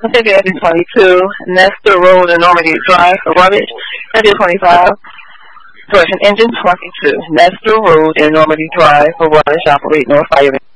Pacific exit 22, Nestor Road and Normandy Drive for rubbish. Exit 25, correction, engine 22, Nestor Road and Normandy Drive for rubbish, operate North Fire.